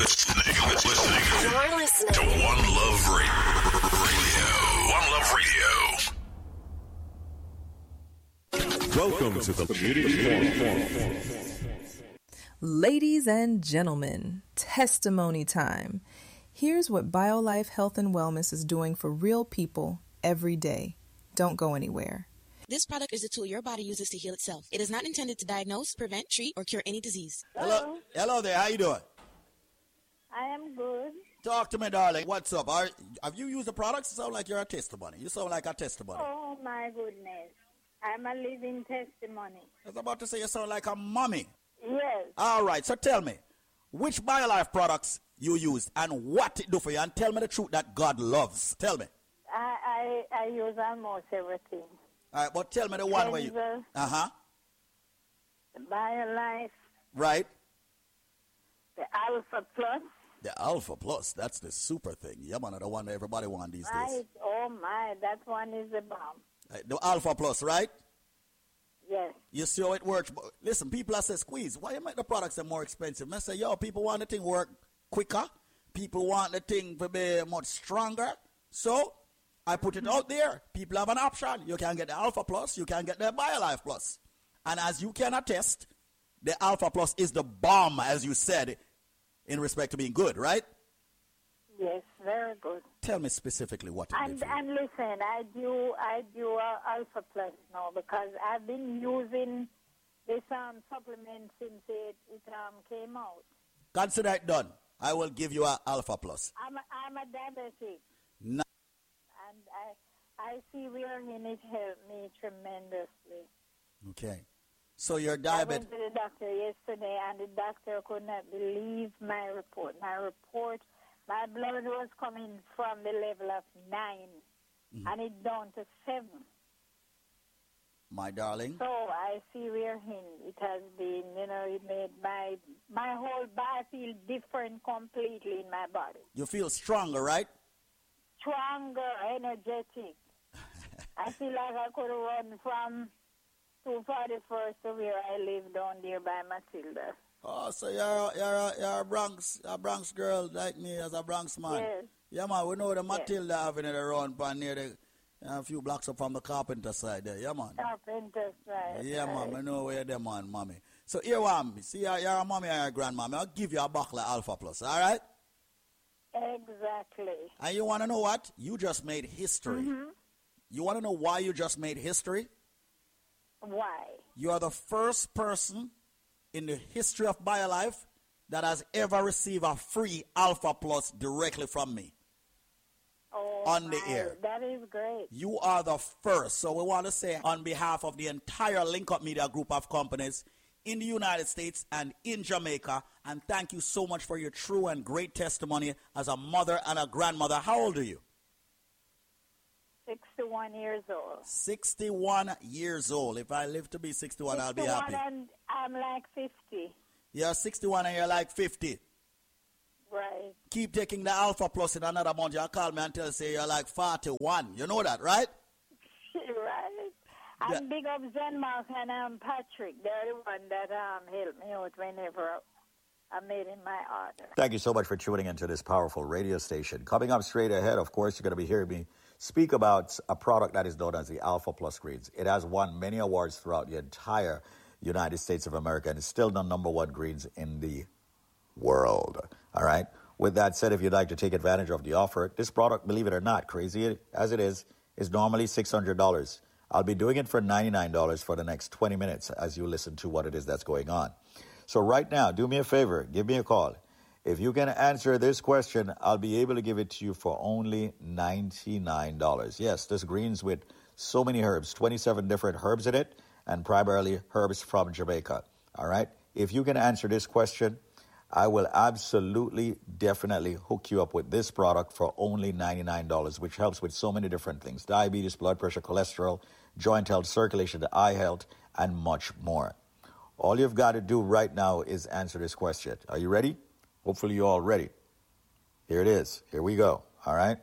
You're listening to One Love Radio. One Love Radio. Welcome to the Community Forum. Ladies and gentlemen, testimony time. Here's what BioLife Health and Wellness is doing for real people every day. Don't go anywhere. This product is a tool your body uses to heal itself. It is not intended to diagnose, prevent, treat, or cure any disease. Hello there. How you doing? I am good. Talk to me, darling. What's up? Have you used the products? You sound like you're a testimony. You sound like a testimony. Oh, my goodness. I'm a living testimony. I was about to say you sound like a mommy. Yes. All right. So tell me, which BioLife products you used and what it do for you? And tell me the truth that God loves. Tell me. I use almost everything. All right. But tell me the one where you... Uh-huh. The BioLife. Right. The Alpha Plus. The Alpha Plus, that's the super thing. Yeah, man, the one that everybody wants these right. days. Oh, my, that one is the bomb. The Alpha Plus, right? Yes. You see how it works. Listen, people are saying, Squeeze, why you make the products more expensive? I say, yo, people want the thing work quicker. People want the thing to be much stronger. So, I put it out there. People have an option. You can get the Alpha Plus. You can get the BioLife Plus. And as you can attest, the Alpha Plus is the bomb, as you said, in respect to being good, right? Yes, very good. Tell me specifically what it is. And listen, I do Alpha Plus now because I've been using this supplement since it came out. Consider it done. I will give you an Alpha Plus. I'm a diabetic. No. And I see where it helped me tremendously. Okay. So you're diabetic. I went to the doctor yesterday, and the doctor could not believe my report. My blood was coming from the level of 9, and it down to 7. My darling. So I see where it has been, it made my whole body feel different completely in my body. You feel stronger, right? Stronger, energetic. I feel like I could run from 241st to where I live down there by Matilda. Oh, so you're a Bronx girl like me as a Bronx man. Yes. Yeah, man, we know the Matilda having it around near a few blocks up from the Carpenter side there. Yeah, man. Carpenter side. Yeah, man, I know where them man, mommy. So here, see, you're a mommy or a grandmommy. I'll give you a buckle of Alpha Plus, all right? Exactly. And you want to know what? You just made history. Mm-hmm. You want to know why you just made history? Why? You are the first person in the history of BioLife that has ever received a free Alpha Plus directly from me. Oh, on the air. That is great. You are the first. So we want to say on behalf of the entire Link Up Media group of companies in the United States and in Jamaica, and thank you so much for your true and great testimony as a mother and a grandmother. How old are you? 61 years old. 61 years old. If I live to be 61, I'll be happy. And I'm like 50. You're 61 and you're like 50. Right. Keep taking the Alpha Plus in another month. You'll call me and say you're like 41. You know that, right? Right. I'm big up Zenmark and Patrick. They're the one that helped me out whenever I made in my order. Thank you so much for tuning into this powerful radio station. Coming up straight ahead, of course, you're going to be hearing me speak about a product that is known as the Alpha Plus Greens. It has won many awards throughout the entire United States of America and is still the #1 greens in the world. All right? With that said, if you'd like to take advantage of the offer, this product, believe it or not, crazy as it is normally $600. I'll be doing it for $99 for the next 20 minutes as you listen to what it is that's going on. So right now, do me a favor, give me a call. If you can answer this question, I'll be able to give it to you for only $99. Yes, this greens with so many herbs, 27 different herbs in it, and primarily herbs from Jamaica. All right? If you can answer this question, I will absolutely, definitely hook you up with this product for only $99, which helps with so many different things. Diabetes, blood pressure, cholesterol, joint health, circulation, eye health, and much more. All you've got to do right now is answer this question. Are you ready? Hopefully you're all ready. Here it is. Here we go. All right?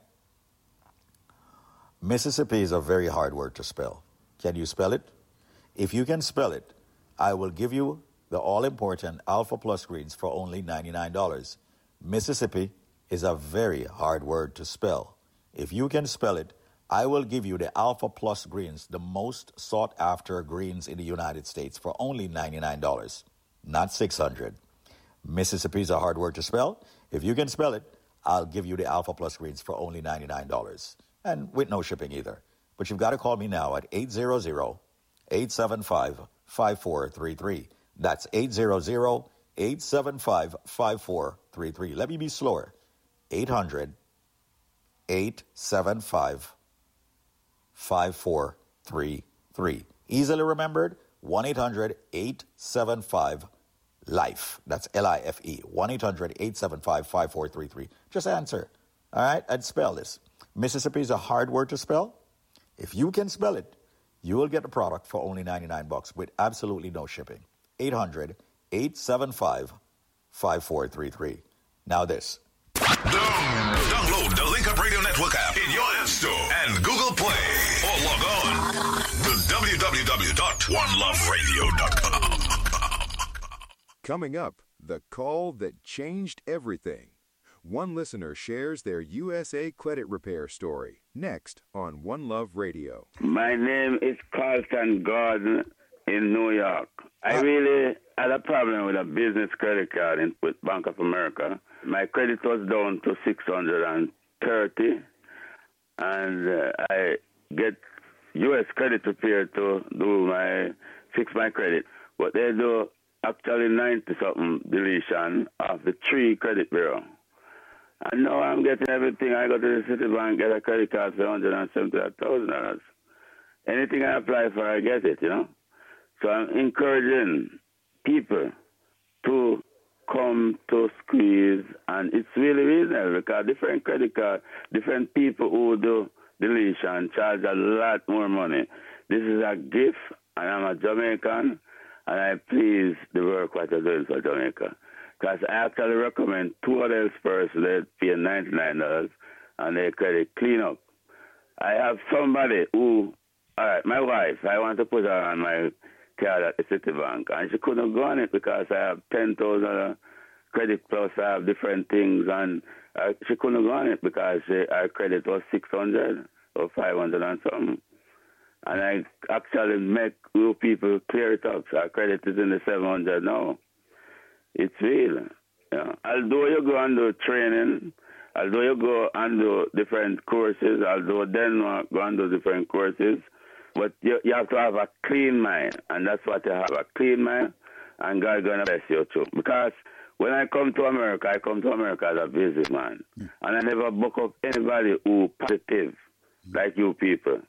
Mississippi is a very hard word to spell. Can you spell it? If you can spell it, I will give you the all-important Alpha Plus greens for only $99. Mississippi is a very hard word to spell. If you can spell it, I will give you the Alpha Plus greens, the most sought after greens in the United States, for only $99, not $600. Mississippi is a hard word to spell. If you can spell it, I'll give you the Alpha Plus greens for only $99, and with no shipping either. But you've got to call me now at 800-875-5433. That's 800-875-5433. Let me be slower. 800-875-5433. Easily remembered, 1-800-875-LIFE. That's L-I-F-E. 1-800-875-5433. Just answer. All right? And spell this. Mississippi is a hard word to spell. If you can spell it, you will get the product for only $99 with absolutely no shipping. 800-875-5433. Now this. Download the Link Up Radio Network app in your App Store and Google Play, or log on to www.oneloveradio.com. Coming up, the call that changed everything. One listener shares their USA credit repair story. Next on One Love Radio. My name is Carlton Gordon in New York. I really had a problem with a business credit card with Bank of America. My credit was down to 630, and I get U.S. credit repair to fix my credit. But they do actually 90-something deletion of the 3 credit bureau. And now I'm getting everything. I go to the Citibank, get a credit card for $175,000. Anything I apply for, I get it, you know. So I'm encouraging people to come to Squeeze, and it's really reasonable because different credit cards, different people who do deletion charge a lot more money. This is a gift, and I'm a Jamaican, and I please the work what you're doing for Jamaica. Because I actually recommend 2 other persons, they pay $99, and they credit clean up. I have somebody who, all right, my wife, I want to put her on my card at the Citibank, and she couldn't go on it because I have $10,000 credit plus I have different things, and she couldn't go on it because her credit was $600 or $500 and something. And I actually make you people clear it up, so our credit is in the $700 now. It's real. You know, although you go and do training, although you go and do different courses, although Denmark go and do different courses, but you have to have a clean mind, and that's what you have, a clean mind, and God's going to bless you too. Because when I come to America as a businessman, and I never book up anybody who positive like you people.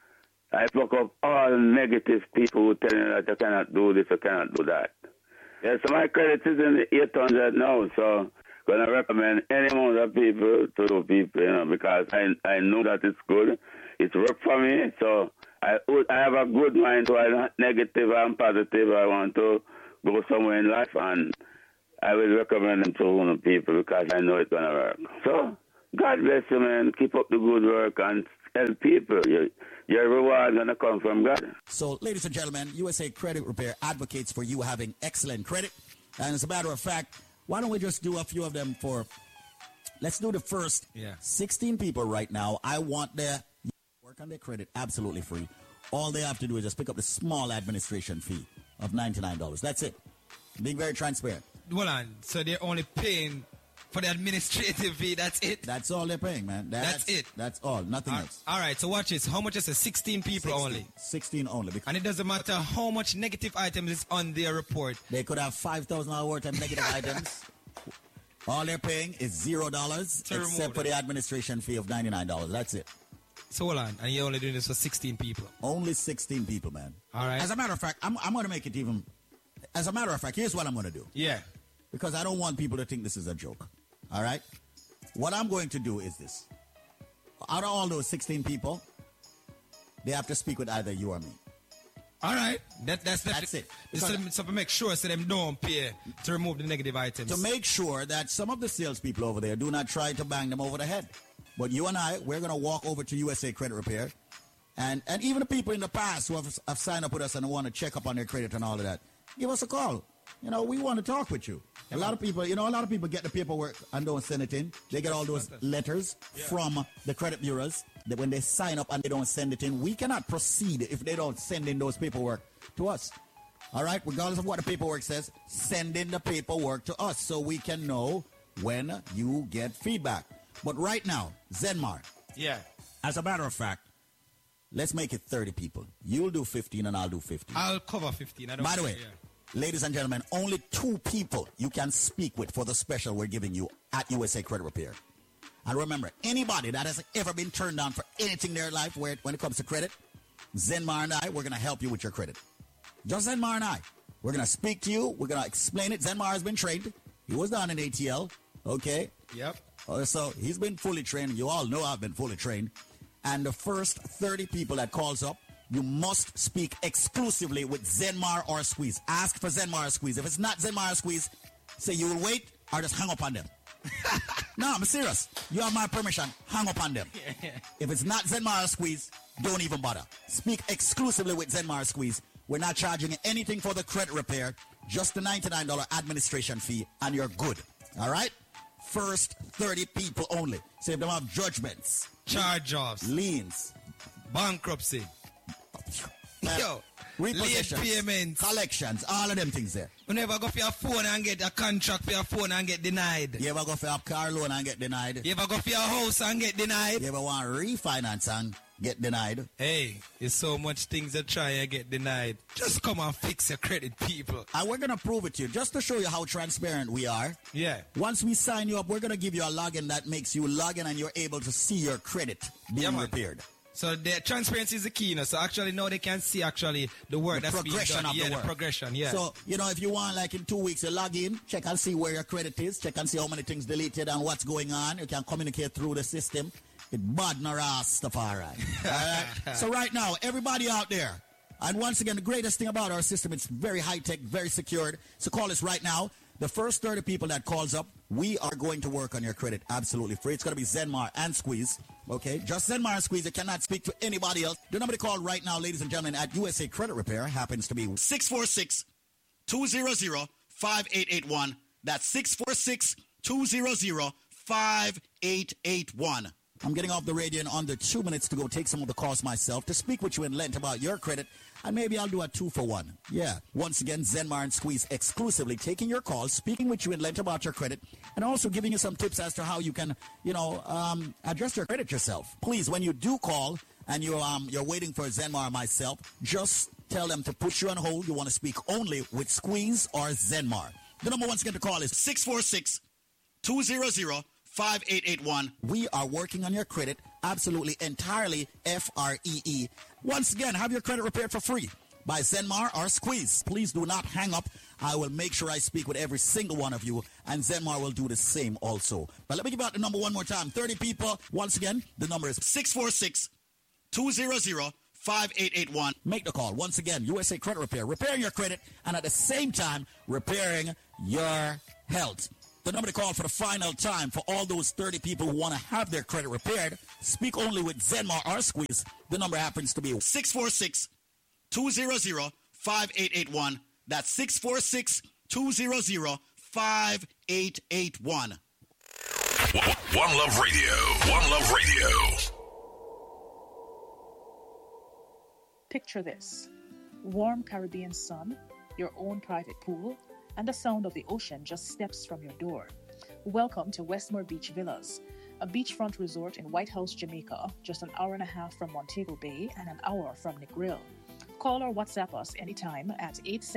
I book up all negative people who tell you that you cannot do this, you cannot do that. Yeah, so my credit is in the 800 now, so I'm going to recommend any amount of people to do people, you know, because I know that it's good. It's worked for me, so I have a good mind, so I'm not negative, I'm positive. I want to go somewhere in life, and I will recommend them to people because I know it's going to work. So, God bless you, man. Keep up the good work and help people. Your reward is going to come from God. So, ladies and gentlemen, USA Credit Repair advocates for you having excellent credit. And as a matter of fact, why don't we just do a few of them let's do the first 16 people right now. I want their work on their credit absolutely free. All they have to do is just pick up the small administration fee of $99. That's it. Being very transparent. Hold on. So they're only paying for the administrative fee. That's it? That's all they're paying, man. That's it. That's all. Nothing else. All right. So watch this. How much is it? 16 people only? 16 only. And it doesn't matter how much negative items is on their report. They could have $5,000 worth of negative items. All they're paying is $0 except for the administration fee of $99. That's it. So hold on. And you're only doing this for 16 people? Only 16 people, man. All right. As a matter of fact, I'm going to make it even... As a matter of fact, here's what I'm going to do. Yeah. Because I don't want people to think this is a joke. All right? What I'm going to do is this. Out of all those 16 people, they have to speak with either you or me. All right. That's it. So to make sure so them don't pay to remove the negative items. To make sure that some of the salespeople over there do not try to bang them over the head. But you and I, we're going to walk over to USA Credit Repair. And even the people in the past who have signed up with us and want to check up on their credit and all of that, give us a call. we want to talk with you. A lot of people get the paperwork and don't send it in. They get all those letters from the credit bureaus that when they sign up and they don't send it in, we cannot proceed if they don't send in those paperwork to us. All right, regardless of what the paperwork says, send in the paperwork to us so we can know when you get feedback. But right now, Zenmar. Yeah. As a matter of fact, let's make it 30 people. You'll do 15 and I'll do 15. I'll cover 15. By the way, ladies and gentlemen, only 2 people you can speak with for the special we're giving you at USA Credit Repair. And remember, anybody that has ever been turned down for anything in their life when it comes to credit, Zenmar and I, we're going to help you with your credit. Just Zenmar and I. We're going to speak to you. We're going to explain it. Zenmar has been trained. He was down in ATL. Okay? Yep. So he's been fully trained. You all know I've been fully trained. And the first 30 people that calls up, you must speak exclusively with Zenmar or Squeeze. Ask for Zenmar or Squeeze. If it's not Zenmar or Squeeze, say you will wait or just hang up on them. No, I'm serious. You have my permission. Hang up on them. If it's not Zenmar or Squeeze, don't even bother. Speak exclusively with Zenmar or Squeeze. We're not charging anything for the credit repair, just the $99 administration fee, and you're good. All right? First 30 people only. So if they have judgments, charge-offs, liens, bankruptcy, repossessions, late payments, collections, all of them things there. You never go for your phone and get a contract for your phone and get denied. You ever go for a car loan and get denied? You ever go for your house and get denied? You ever want to refinance and get denied? Hey, there's so much things that try and get denied. Just come and fix your credit, people. And we're going to prove it to you, just to show you how transparent we are. Yeah. Once we sign you up, we're going to give you a login that makes you log in and you're able to see your credit being repaired. So the transparency is the key, so actually now they can see actually the work that's being done. The progression, yeah. So, if you want, like in 2 weeks, you log in, check and see where your credit is, check and see how many things deleted and what's going on. You can communicate through the system. It bad nor Rastafari. All right? So right now, everybody out there, and once again, the greatest thing about our system, it's very high-tech, very secured. So call us right now. The first 30 people that calls up, we are going to work on your credit absolutely free. It's going to be Zenmar and Squeeze. Okay, just Zenmar and Squeeze. You cannot speak to anybody else. The number to call right now, ladies and gentlemen, at USA Credit Repair happens to be 646-200-5881. That's 646-200-5881. I'm getting off the radio in under 2 minutes to go take some of the calls myself to speak with you in length about your credit, and maybe I'll do a 2-for-1. Yeah. Once again, Zenmar and Squeeze exclusively taking your calls, speaking with you in length about your credit, and also giving you some tips as to how you can, address your credit yourself. Please, when you do call and you're waiting for Zenmar or myself, just tell them to put you on hold. You want to speak only with Squeeze or Zenmar. The number once again to call is 646-200-5881. We are working on your credit absolutely entirely free. Once again, have your credit repaired for free by Zenmar or Squeeze. Please do not hang up. I will make sure I speak with every single one of you, and Zenmar will do the same also. But let me give out the number one more time. 30 people. Once again, the number is 646-200-5881. Make the call. Once again, USA Credit Repair. Repairing your credit and at the same time repairing your health. The number to call for the final time for all those 30 people who want to have their credit repaired, speak only with Zenmar or Squeeze. The number happens to be 646-200-5881. That's 646-200-5881. One Love Radio. One Love Radio. Picture this: warm Caribbean sun, your own private pool, and the sound of the ocean just steps from your door. Welcome to Westmore Beach Villas, a beachfront resort in White House, Jamaica, just an hour and a half from Montego Bay and an hour from Negril. Call or WhatsApp us anytime at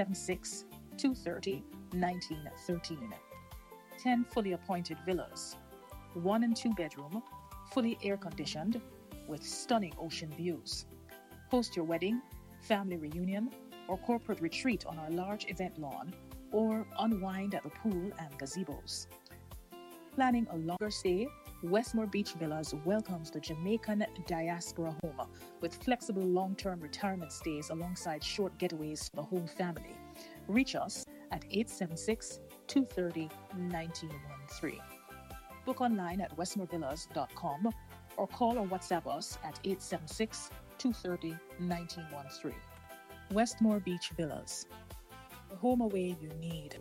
876-230-1913. 10 fully appointed villas, 1 and 2 bedroom, fully air-conditioned, with stunning ocean views. Host your wedding, family reunion, or corporate retreat on our large event lawn, or unwind at the pool and gazebos. Planning a longer stay, Westmore Beach Villas welcomes the Jamaican diaspora home with flexible long-term retirement stays alongside short getaways for the whole family. Reach us at 876-230-1913. Book online at westmorevillas.com or call or WhatsApp us at 876-230-1913. Westmore Beach Villas. the home away you need.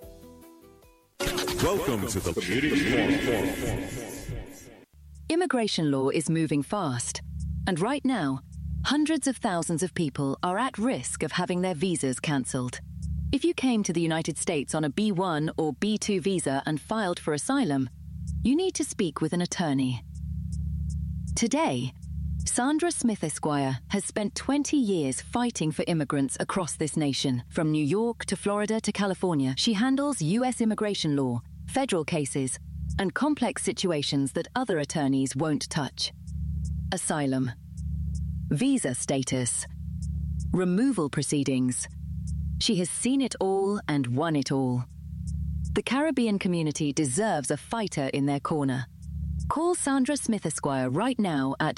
Welcome to the Meeting Forum. Immigration law is moving fast, and right now, hundreds of thousands of people are at risk of having their visas cancelled. If you came to the United States on a B1 or B2 visa and filed for asylum, you need to speak with an attorney. Today, Sandra Smith Esquire has spent 20 years fighting for immigrants across this nation. From New York to Florida to California, she handles U.S. immigration law, federal cases, and complex situations that other attorneys won't touch. Asylum, visa status, removal proceedings. She has seen it all and won it all. The Caribbean community deserves a fighter in their corner. Call Sandra Smith Esquire right now at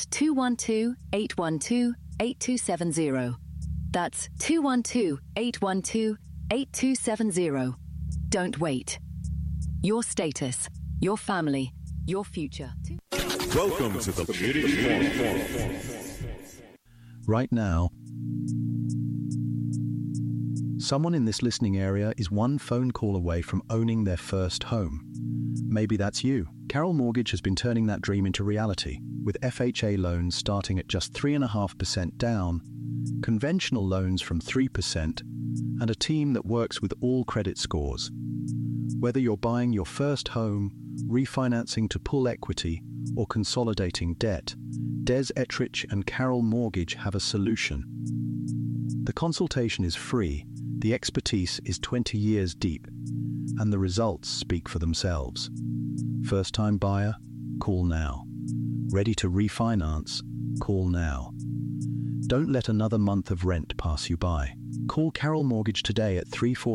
212-812-8270. That's 212-812-8270. Don't wait. Your status, your family, your future. Welcome to the Meeting Forum. Right now, someone in this listening area is one phone call away from owning their first home. Maybe that's you. Carroll Mortgage has been turning that dream into reality, with FHA loans starting at just 3.5% down, conventional loans from 3%, and a team that works with all credit scores. Whether you're buying your first home, refinancing to pull equity, or consolidating debt, Des Ettrich and Carroll Mortgage have a solution. The consultation is free, the expertise is 20 years deep, and the results speak for themselves. First-time buyer? Call now. Ready to refinance? Call now. Don't let another month of rent pass you by. Call Carroll Mortgage today at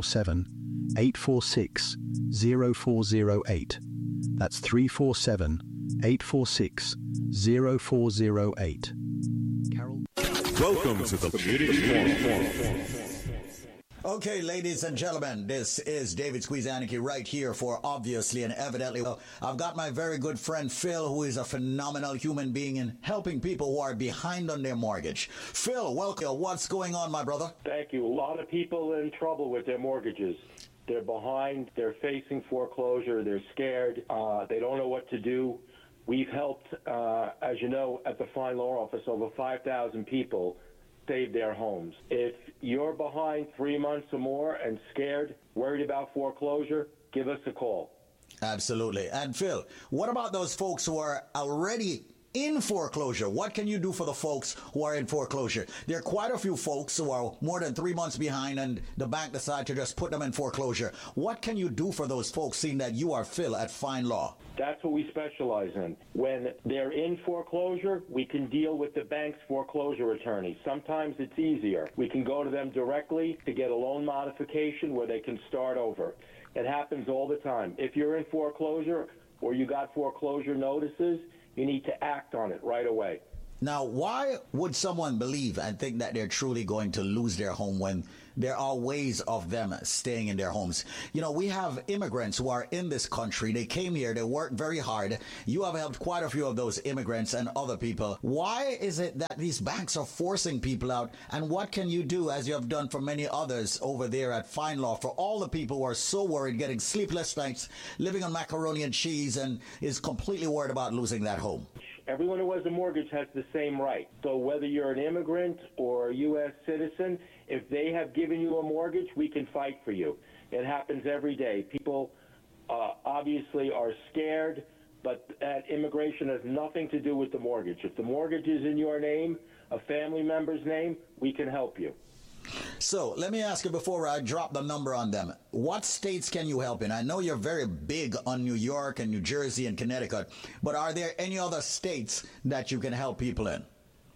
347-846-0408. That's 347-846-0408. Carroll. Welcome to the Meeting Forum. Okay, ladies and gentlemen, this is David Squeeze Anarchy right here for Obviously and Evidently. Well, I've got my very good friend Phil, who is a phenomenal human being in helping people who are behind on their mortgage. Phil, welcome. What's going on, my brother? Thank you. A lot of people in trouble with their mortgages. They're behind. They're facing foreclosure. They're scared. They don't know what to do. We've helped, as you know, at the Fine Law Office, over 5,000 people save their homes. If you're behind 3 months or more and scared, worried about foreclosure, give us a call. Absolutely. And Phil, what about those folks who are already in foreclosure? What can you do for the folks who are in foreclosure? There are quite a few folks who are more than 3 months behind and the bank decides to just put them in foreclosure. What can you do for those folks, seeing that you are Phil at Fine Law? That's what we specialize in. When they're in foreclosure, we can deal with the bank's foreclosure attorney. Sometimes it's easier. We can go to them directly to get a loan modification where they can start over. It happens all the time. If you're in foreclosure or you got foreclosure notices, you need to act on it right away. Now, why would someone believe and think that they're truly going to lose their home when there are ways of them staying in their homes? You know, we have immigrants who are in this country. They came here. They worked very hard. You have helped quite a few of those immigrants and other people. Why is it that these banks are forcing people out? And what can you do, as you have done for many others over there at Fine Law, for all the people who are so worried, getting sleepless nights, living on macaroni and cheese, and is completely worried about losing that home? Everyone who has a mortgage has the same right. So whether you're an immigrant or a U.S. citizen, if they have given you a mortgage, we can fight for you. It happens every day. People obviously are scared, but that immigration has nothing to do with the mortgage. If the mortgage is in your name, a family member's name, we can help you. So let me ask you before I drop the number on them, what states can you help in? I know you're very big on New York and New Jersey and Connecticut, but are there any other states that you can help people in?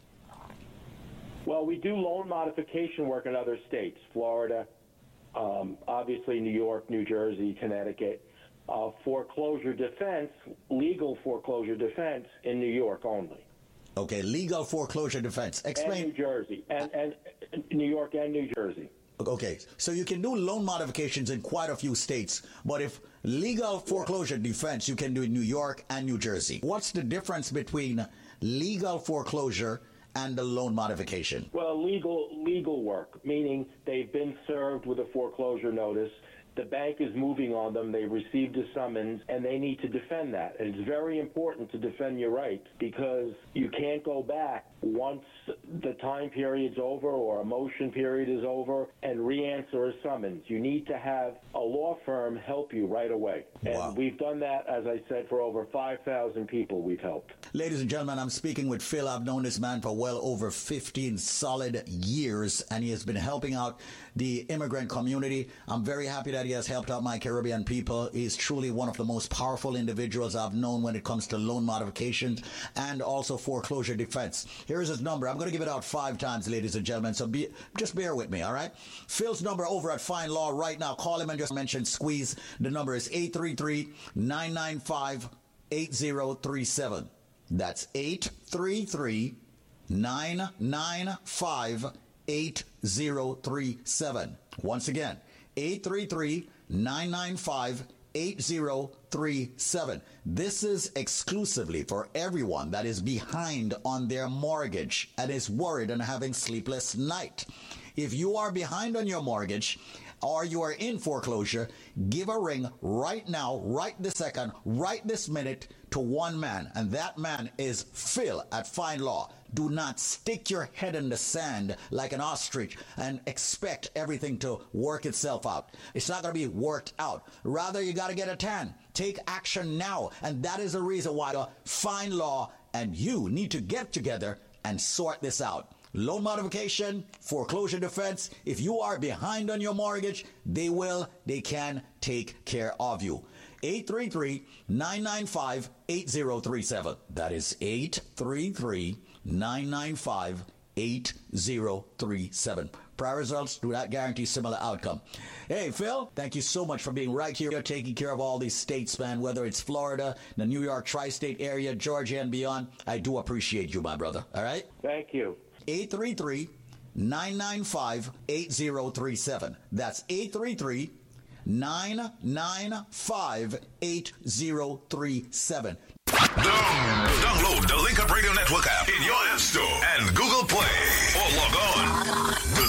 Well, we do loan modification work in other states, Florida, obviously New York, New Jersey, Connecticut. Foreclosure defense, legal foreclosure defense in New York only. Okay, legal foreclosure defense. Explain. And New Jersey, and New York and New Jersey. Okay, so you can do loan modifications in quite a few states, but if legal foreclosure defense, you can do in New York and New Jersey. What's the difference between legal foreclosure and the loan modification? Well, legal work, meaning they've been served with a foreclosure notice. The bank is moving on them. They received a summons, and they need to defend that. And it's very important to defend your rights because you can't go back once the time period's over or a motion period is over and re-answer a summons. You need to have a law firm help you right away. And we've done that, as I said, for over 5,000 people we've helped. Ladies and gentlemen, I'm speaking with Phil. I've known this man for well over 15 solid years, and he has been helping out the immigrant community. I'm very happy that he has helped out my Caribbean people. He's truly one of the most powerful individuals I've known when it comes to loan modifications and also foreclosure defense. Here's his number. I'm going to give it out 5 times, ladies and gentlemen, so just bear with me, all right? Phil's number over at Fine Law right now. Call him and just mention Squeeze. The number is 833-995-8037. That's 833-995-8037. Once again, 833-995-8037. This is exclusively for everyone that is behind on their mortgage and is worried and having sleepless night. If you are behind on your mortgage or you are in foreclosure, give a ring right now, right this second, right this minute to one man, and that man is Phil at Fine Law. Do not stick your head in the sand like an ostrich and expect everything to work itself out. It's not going to be worked out. Rather, you got to get a tan. Take action now, and that is the reason why the Fine Law and you need to get together and sort this out. Loan modification, foreclosure defense. If you are behind on your mortgage, they can take care of you. 833-995-8037. That is 833-995-8037. Prior results do not guarantee similar outcome. Hey, Phil, thank you so much for being right here. You're taking care of all these states, man, whether it's Florida, the New York tri-state area, Georgia, and beyond. I do appreciate you, my brother. All right? Thank you. 833-995-8037. That's 833-995-8037. Download the Link Up Radio Network app in your App Store and Google Play or log on to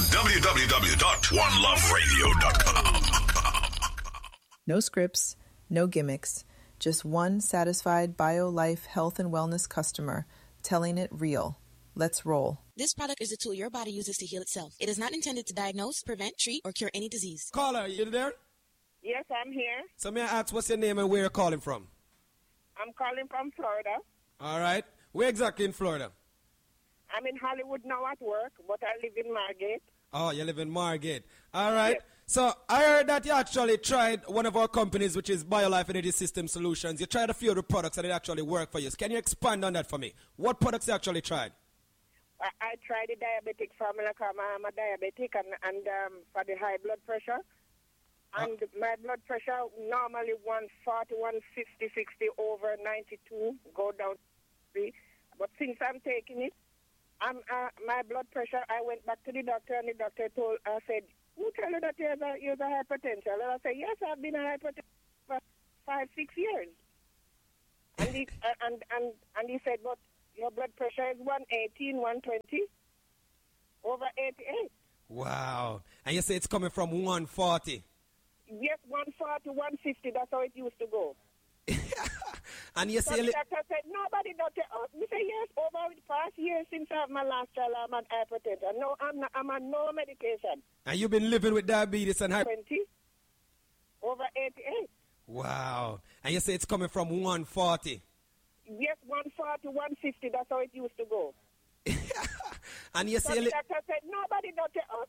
www.oneloveradio.com. No scripts, no gimmicks, just one satisfied BioLife health and wellness customer telling it real. Let's roll. This product is a tool your body uses to heal itself. It is not intended to diagnose, prevent, treat, or cure any disease. Caller, you there? Yes, I'm here. So may I ask what's your name and where you're calling from? I'm calling from Florida. All right. Where exactly in Florida? I'm in Hollywood now at work, but I live in Margate. Oh, you live in Margate. All right. Yes. So I heard that you actually tried one of our companies, which is BioLife Energy System Solutions. You tried a few of the products and it actually worked for you. Can you expand on that for me? What products you actually tried? I tried the diabetic formula because I'm a diabetic and for the high blood pressure. And my blood pressure normally 140, 150, 60 over 92, go down to 3. But since I'm taking it, my blood pressure, I went back to the doctor and the doctor said, who tell you that you're a hypertension? And I said, yes, I've been a hypertension for 5-6 years. And he said, but your blood pressure is 118, 120 over 88. Wow. And you say it's coming from 140. Yes, 140, 150, that's how it used to go. And you say... So the doctor said, nobody, doctor. We say, yes, over the past year since I have my last child, I'm on hypertension. No, I'm on no medication. And you've been living with diabetes and 20 over 88. Wow. And you say it's coming from 140. Yes, 140, 150, that's how it used to go. And you say... So the doctor said, nobody, doctor.